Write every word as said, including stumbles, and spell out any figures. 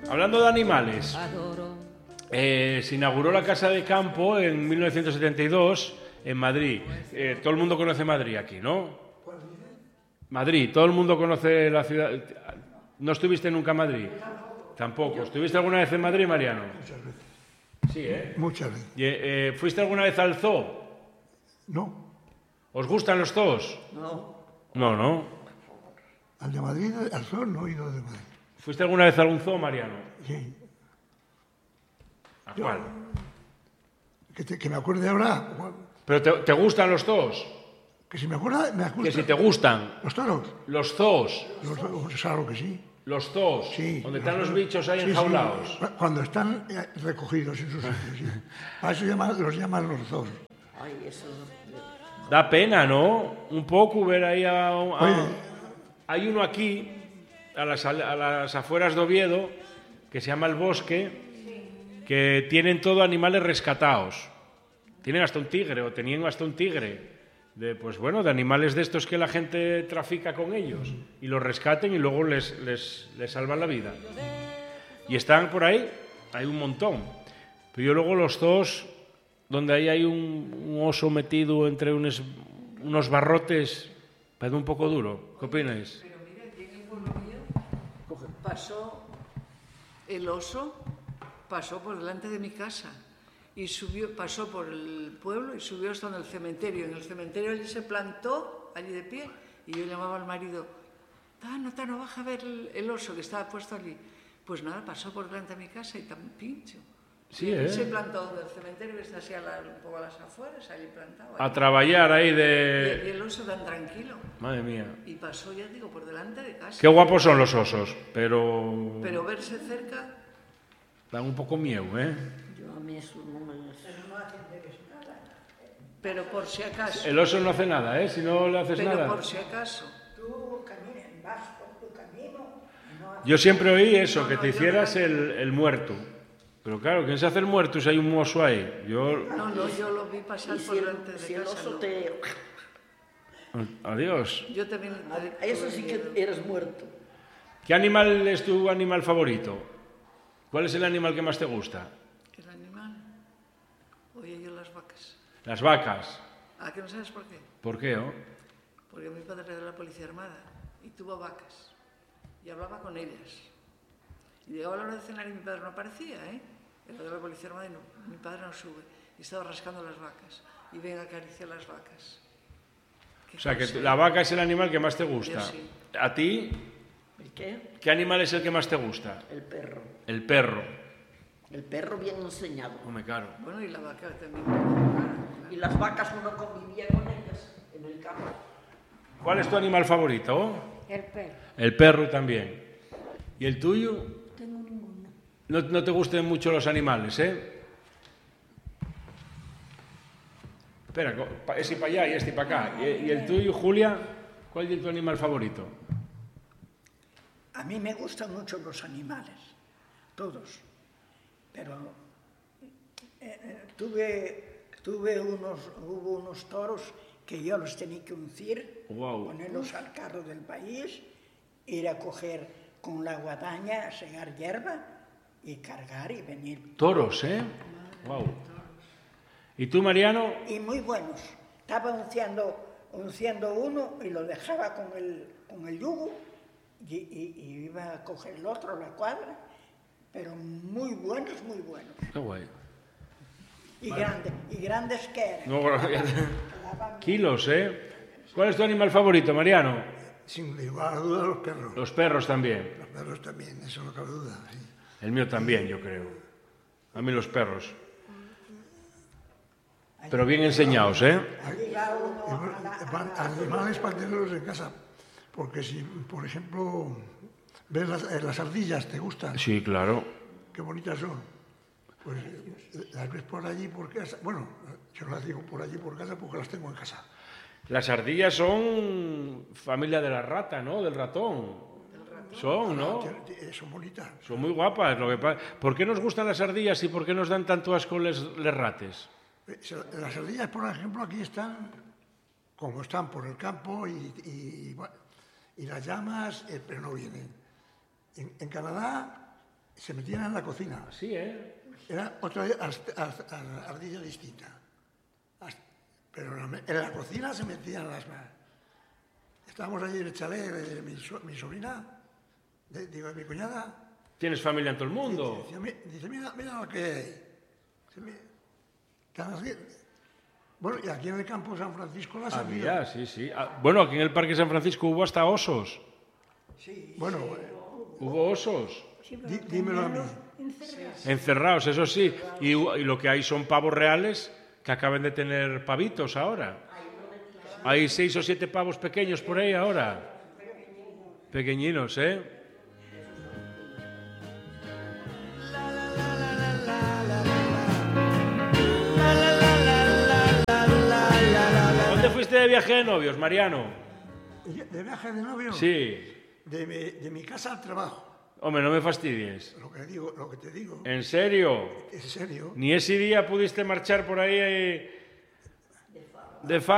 Hablando de animales, eh, se inauguró la Casa de Campo en mil novecientos setenta y dos en Madrid. Eh, todo el mundo conoce Madrid aquí, ¿no? Madrid, todo el mundo conoce la ciudad. ¿No estuviste nunca en Madrid? Tampoco. ¿Estuviste alguna vez en Madrid, Mariano? Muchas veces. Sí, ¿eh? Muchas veces. Y, eh, ¿Fuiste alguna vez al zoo? No. ¿Os gustan los zoos? No. No, no. Al de Madrid, al zoo, no he ido de Madrid. ¿Fuiste alguna vez a algún zoo, Mariano? Sí. ¿A cuál? Que, te, que me acuerde ahora. ¿Pero te, te gustan los zoos? Que si me acuerda, me acuerdo. Que si te gustan. ¿Los toros? Los zoos. Los, claro que sí. Los zoos. Sí. Donde están los zoos. bichos ahí Sí, enjaulados. Sí. Cuando están recogidos en sus sitios, sí. Para eso llaman, los llaman los zoos. Ay, eso... Da pena, ¿no? Un poco ver ahí a... a... Oye. Hay uno aquí, a las, a las afueras de Oviedo, que se llama El Bosque, que tienen todo animales rescatados. Tienen hasta un tigre, o tenían hasta un tigre. De, pues bueno, de animales de estos que la gente trafica con ellos. Y los rescaten y luego les, les, les salvan la vida. Y están por ahí, hay un montón. Pero yo luego los zoos, donde ahí hay un, un oso metido entre unos, unos barrotes, parece un poco duro. ¿Qué opináis? Pero mira, aquí en el pueblo mío pasó el oso, pasó por delante de mi casa y subió, pasó por el pueblo y subió hasta en el cementerio. En el cementerio allí se plantó, allí de pie, y yo llamaba al marido, Tano, Tano, baja a ver el, el oso que estaba puesto allí. Pues nada, pasó por delante de mi casa y tan pincho. Sí, y ¿eh? Se plantó del cementerio, que está así a la, un poco a las afueras, allí plantado. Allí. A trabajar ahí Y, de... y el oso tan tranquilo. Madre mía. Y pasó, ya digo, por delante de casa. Qué guapos son los osos, pero... Pero verse cerca... Dan un poco miedo, ¿eh? Yo a mí eso no me... Pero por si acaso. El oso no hace nada, ¿eh? Si no le haces Pero nada. por si acaso. Tú caminas, vas por tu camino. No Yo siempre oí eso, No, que no, te yo hicieras no- el, el muerto. Pero claro, ¿quién se hace el muerto si hay un oso ahí? Yo... No, no, yo lo vi pasar Y por si el, delante de si el casa. oso no. te... Adiós. Yo también... A eso sí que eres muerto. ¿Qué animal es tu animal favorito? ¿Cuál es el animal que más te gusta? El animal. Oye, yo las vacas. Las vacas. ¿Ah, que no sabes por qué? ¿Por qué, oh? Porque mi padre era de la policía armada y tuvo vacas. Y hablaba con ellas. Y llegaba la hora de cenar y mi padre no aparecía, ¿eh? Era de la policía armada y no, mi padre no sube. Y estaba rascando las vacas. Y ven a acariciar las vacas. Qué O sea, que cosa, la ¿eh? vaca es el animal que más te gusta. Yo sí. ¿A ti? ¿El qué? ¿Qué animal es el que más te gusta? El perro. El perro. El perro bien enseñado. Hombre, claro. Bueno, y la vaca también. Claro. Y las vacas uno convivía con ellas en el campo. ¿Cuál es tu animal favorito? oh? El perro. El perro también. ¿Y el tuyo? Tengo ninguno. No, no te gusten mucho los animales, ¿eh? Espera, co- pa- este para allá y este para acá. ¿Y, y el tuyo, Julia? ¿Cuál es tu animal favorito? A mí me gustan mucho los animales, todos. Pero eh, eh, tuve, tuve unos, hubo unos toros que yo los tenía que uncir, Guau. ponerlos al carro del país, ir a coger con la guadaña, a segar hierba y cargar y venir. Toros, ¿eh? Wow. ¿Y tú, Mariano? Y muy buenos. Estaba unciendo, unciendo uno y lo dejaba con el, con el yugo y, y- y iba a coger el otro, la cuadra, pero muy buenos, muy buenos. Qué guay. Y grandes, y grandes que eran. No, bueno, ya- Daban- kilos, ¿eh? ¿Cuál es tu animal favorito, Mariano? Sin lugar a duda, los perros. Los perros también. Los perros también, eso no cabe duda. Sí. El mío también, yo creo. A mí los perros. Pero bien enseñados, ¿eh? Iba uno a la- a Van- la- Animales para tenerlos en casa. Porque si, por ejemplo, ves las, eh, las ardillas, ¿te gustan? Sí, claro. Qué bonitas son. Pues eh, las ves por allí por casa. Bueno, yo las digo por allí por casa porque las tengo en casa. Las ardillas son familia de la rata, ¿no? Del ratón. Son, ¿no? Eh, Son bonitas. Son muy guapas. Lo que pa- ¿Por qué nos gustan las ardillas y por qué nos dan tanto asco les, les rates? Eh, se- Las ardillas, por ejemplo, aquí están como están por el campo y, y, bueno, y las llamas, eh, pero no vienen. En, en Canadá se metían en la cocina. Sí, ¿eh? Era otra ast- ast- ardilla distinta. Ast- Pero en la, en la cocina se metían las... Estábamos allí en el chalet de mi, so- mi sobrina, de, digo, de mi cuñada. Tienes familia en todo el mundo. Dice, "Mi- dice, mira, mira lo que hay. Dice, "Mi- cada día-". Bueno, y aquí en el campo de San Francisco las había. Había, sí, sí. Ah, bueno, aquí en el Parque San Francisco hubo hasta osos. Bueno, eh, Hubo osos. di- dímelo a mí. Encerrados, eso sí. Y, y lo que hay son pavos reales que acaban de tener pavitos ahora. Hay seis o siete pavos pequeños por ahí ahora. Pequeñinos, ¿eh? ¿Dónde fuiste de viaje de novios, Mariano? ¿De viaje de novio? Sí. De mi, de mi casa al trabajo. Hombre, no me fastidies. Lo que, digo, lo que te digo, ¿En serio? en serio. ¿Ni ese día pudiste marchar por ahí eh, de